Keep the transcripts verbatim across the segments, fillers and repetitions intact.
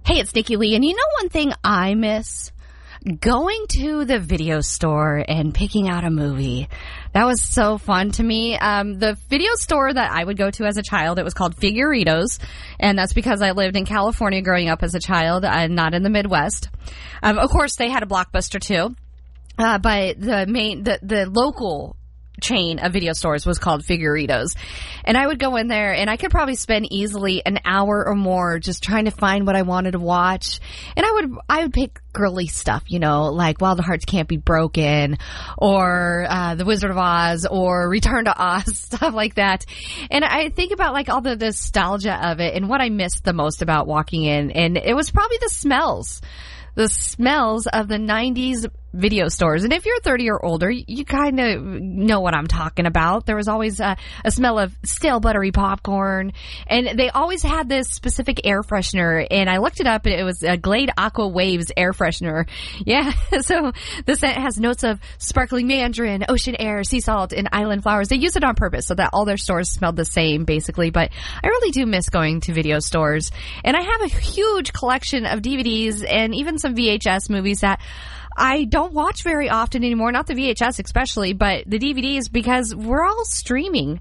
Hey, it's Nikki Lee, and you know one thing I miss? Going to the video store and picking out a movie. That was so fun to me. Um, the video store that I would go to as a child, it was called Figuritos, and that's because I lived in California growing up as a child and not in the Midwest. Um, of course, they had a Blockbuster too, uh, but the main, the, the local chain of video stores was called Figuritos. And I would go in there and I could probably spend easily an hour or more just trying to find what I wanted to watch. And I would, I would pick girly stuff, you know, like Wild Hearts Can't Be Broken or, uh, The Wizard of Oz or Return to Oz, stuff like that. And I think about like all the nostalgia of it and what I missed the most about walking in. And it was probably the smells. The smells of the nineties video stores. And if you're thirty or older, you kind of know what I'm talking about. There was always a, a smell of stale buttery popcorn. And they always had this specific air freshener. And I looked it up, and it was a Glade Aqua Waves air freshener. Yeah, so the scent has notes of sparkling mandarin, ocean air, sea salt, and island flowers. They use it on purpose so that all their stores smelled the same, basically. But I really do miss going to video stores. And I have a huge collection of D V Ds and even some V H S movies that I don't watch very often anymore, not the V H S especially, but the D V Ds, because we're all streaming.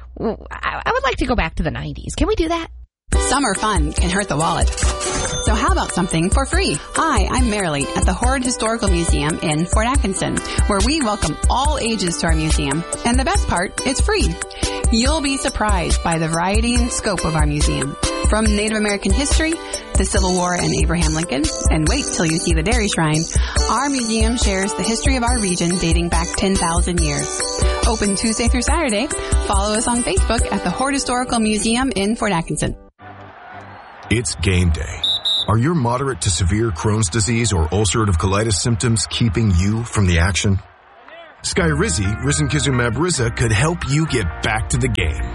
I would like to go back to the nineties. Can we do that? Summer fun can hurt the wallet. So how about something for free? Hi, I'm Marilee at the Horde Historical Museum in Fort Atkinson, where we welcome all ages to our museum. And the best part, it's free. You'll be surprised by the variety and scope of our museum. From Native American history, the Civil War and Abraham Lincoln, and wait till you see the Dairy Shrine, our museum shares the history of our region dating back ten thousand years. Open Tuesday through Saturday. Follow us on Facebook at the Horde Historical Museum in Fort Atkinson. It's game day. Are your moderate to severe Crohn's disease or ulcerative colitis symptoms keeping you from the action? Skyrizi, risankizumab Riza, could help you get back to the game.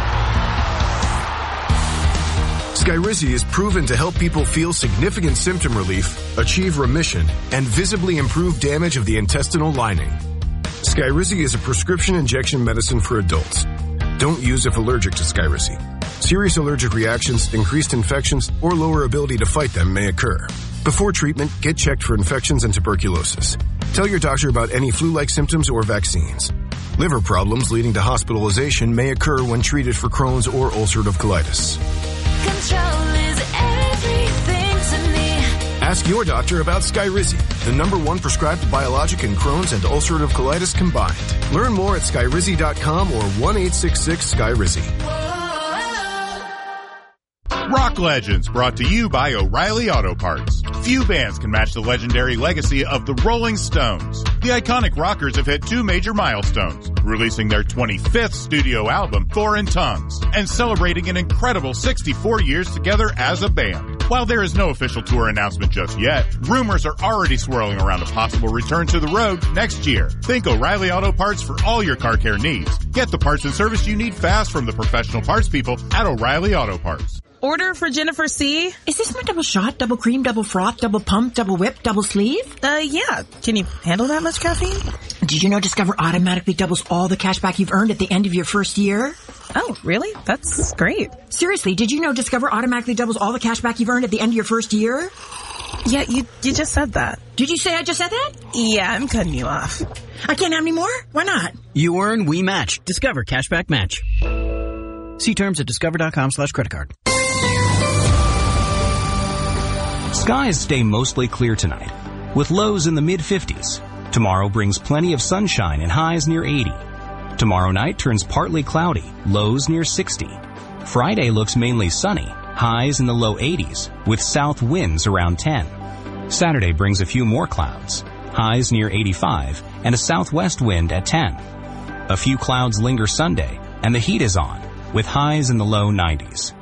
Skyrizi is proven to help people feel significant symptom relief, achieve remission, and visibly improve damage of the intestinal lining. Skyrizi is a prescription injection medicine for adults. Don't use if allergic to Skyrizi. Serious allergic reactions, increased infections, or lower ability to fight them may occur. Before treatment, get checked for infections and tuberculosis. Tell your doctor about any flu-like symptoms or vaccines. Liver problems leading to hospitalization may occur when treated for Crohn's or ulcerative colitis. Control is everything to me. Ask your doctor about Skyrizi, the number one prescribed biologic in Crohn's and ulcerative colitis combined. Learn more at skyrizi dot com or one eight six six Skyrizi. Rock Legends, brought to you by O'Reilly Auto Parts. Few bands can match the legendary legacy of the Rolling Stones. The iconic rockers have hit two major milestones, releasing their twenty-fifth studio album, Foreign Tongues, and celebrating an incredible sixty-four years together as a band. While there is no official tour announcement just yet, rumors are already swirling around a possible return to the road next year. Think O'Reilly Auto Parts for all your car care needs. Get the parts and service you need fast from the professional parts people at O'Reilly Auto Parts. Order for Jennifer C. Is this my double shot, double cream, double froth, double pump, double whip, double sleeve? Uh, yeah. Can you handle that much caffeine? Did you know Discover automatically doubles all the cash back you've earned at the end of your first year? Oh, really? That's great. Seriously, did you know Discover automatically doubles all the cash back you've earned at the end of your first year? Yeah, you you just said that. Did you say I just said that? Yeah, I'm cutting you off. I can't have any more? Why not? You earn, we match. Discover Cashback Match. See terms at discover.com slash credit card. Skies stay mostly clear tonight, with lows in the mid fifties. Tomorrow brings plenty of sunshine and highs near eighty. Tomorrow night turns partly cloudy, lows near sixty. Friday looks mainly sunny, highs in the low eighties, with south winds around ten. Saturday brings a few more clouds, highs near eighty-five, and a southwest wind at ten. A few clouds linger Sunday, and the heat is on, with highs in the low nineties.